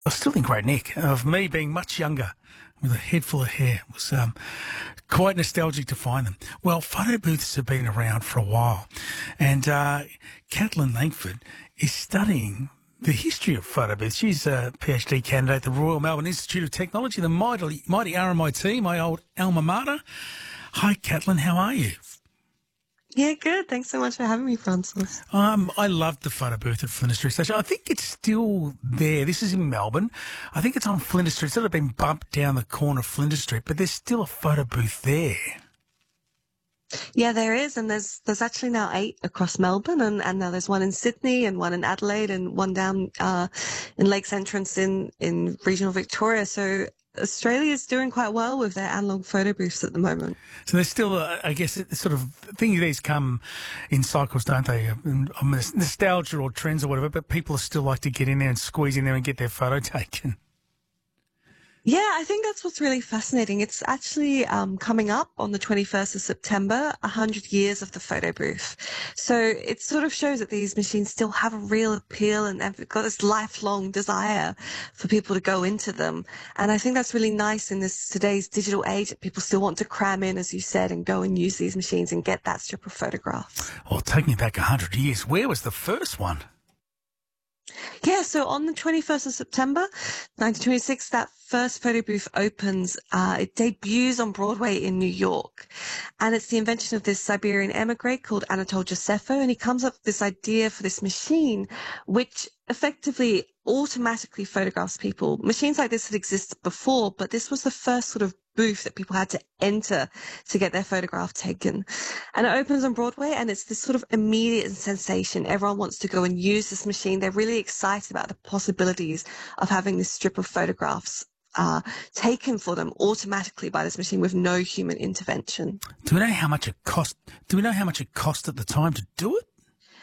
I still in great nick of me being much younger with a head full of hair. It was quite nostalgic to find them. Well, photo booths have been around for a while, and Kathleen Langford is studying the history of photo booths. She's a PhD candidate at the Royal Melbourne Institute of Technology, the mighty RMIT, my old alma mater. Hi, Kathleen, how are you? Yeah, good. Thanks so much for having me, Francis. I loved the photo booth at Flinders Street Station. I think it's still there. This is in Melbourne. I think it's on Flinders Street. It's sort of been bumped down the corner of Flinders Street, but there's still a photo booth there. Yeah, there is, and there's actually now 8 across Melbourne, and now there's one in Sydney and one in Adelaide and one down in Lakes Entrance in regional Victoria. So Australia's doing quite well with their analog photo booths at the moment. So there's still, I guess, sort of things these come in cycles, don't they? Nostalgia or trends or whatever, but people still like to get in there and squeeze in there and get their photo taken. Yeah, I think that's what's really fascinating. It's actually coming up on the 21st of September, 100 years of the photo booth. So it sort of shows that these machines still have a real appeal and they've got this lifelong desire for people to go into them. And I think that's really nice in this today's digital age that people still want to cram in, as you said, and go and use these machines and get that strip of photographs. Well, take me back 100 years. Where was the first one? Yeah, so on the 21st of September, 1926, that first photo booth opens. It debuts on Broadway in New York. And it's the invention of this Siberian emigre called Anatole Josepho. And he comes up with this idea for this machine, which effectively automatically photographs people. Machines like this had existed before, but this was the first sort of booth that people had to enter to get their photograph taken. And it opens on Broadway, and it's this sort of immediate sensation. Everyone wants to go and use this machine. They're really excited about the possibilities of having this strip of photographs taken for them automatically by this machine with no human intervention. Do we know how much it cost? Do we know how much it cost at the time to do it?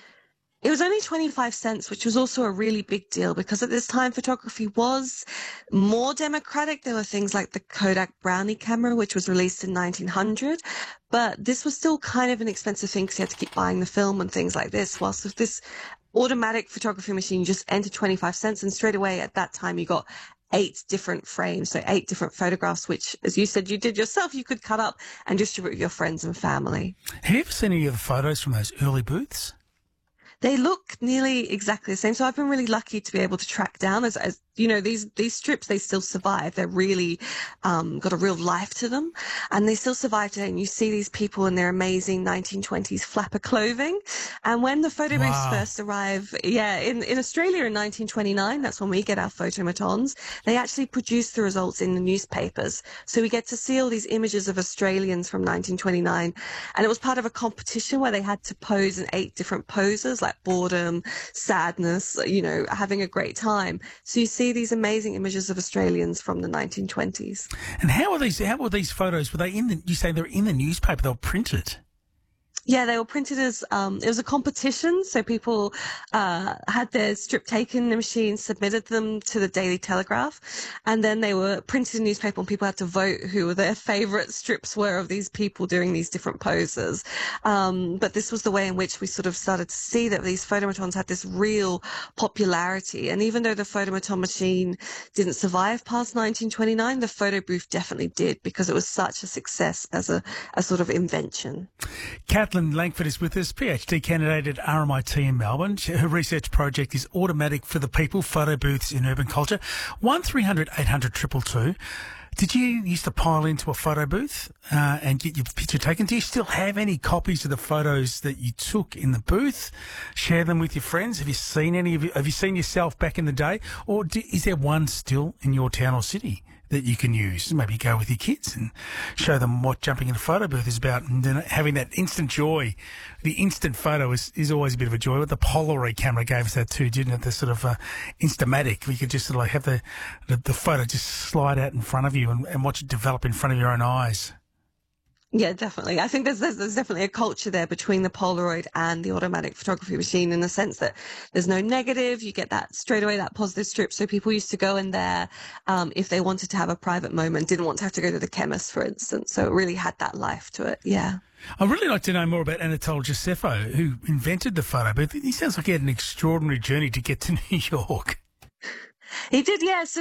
It was only 25 cents, which was also a really big deal because at this time photography was more democratic. There were things like the Kodak Brownie camera, which was released in 1900. But this was still kind of an expensive thing because you had to keep buying the film and things like this. Whilst with this automatic photography machine, you just entered 25 cents and straight away at that time you got 8 different frames, so 8 different photographs, which, as you said, you did yourself, you could cut up and distribute with your friends and family. Have you ever seen any of the photos from those early booths? They look nearly exactly the same. So I've been really lucky to be able to track down as you know, these strips, they still survive. They're really got a real life to them and they still survive today. And you see these people in their amazing 1920s flapper clothing. And when the photo booths first arrive, in Australia in 1929, that's when we get our photomatons. They actually produce the results in the newspapers. So we get to see all these images of Australians from 1929. And it was part of a competition where they had to pose in 8 different poses like boredom, sadness, you know, having a great time. So you see these amazing images of Australians from the 1920s. And how were these photos? Were they you say they're in the newspaper, they were printed? Yeah, they were printed as, it was a competition. So people had their strip taken in the machine, submitted them to the Daily Telegraph, and then they were printed in newspaper and people had to vote who their favourite strips were of these people doing these different poses. But this was the way in which we sort of started to see that these photomatons had this real popularity. And even though the photomaton machine didn't survive past 1929, the photo booth definitely did because it was such a success as a sort of invention. Kathleen Langford is with us, PhD candidate at RMIT in Melbourne. Her research project is Automatic for the People, Photo Booths in Urban Culture. 1300 800 222. Did you used to pile into a photo booth and get your picture taken? Do you still have any copies of the photos that you took in the booth? Share them with your friends. Have you seen any of you? Have you seen yourself back in the day? Or is there one still in your town or city that you can use? Maybe go with your kids and show them what jumping in a photo booth is about, and then having that instant joy. The instant photo is always a bit of a joy. But the Polaroid camera gave us that too, didn't it? The sort of Instamatic. We could just sort of like have the photo just slide out in front of you and watch it develop in front of your own eyes. Yeah, definitely. I think there's definitely a culture there between the Polaroid and the automatic photography machine in the sense that there's no negative. You get that straight away, that positive strip. So people used to go in there if they wanted to have a private moment, didn't want to have to go to the chemist, for instance. So it really had that life to it. Yeah. I'd really like to know more about Anatole Josepho, who invented the photo booth. He sounds like he had an extraordinary journey to get to New York. He did, yes.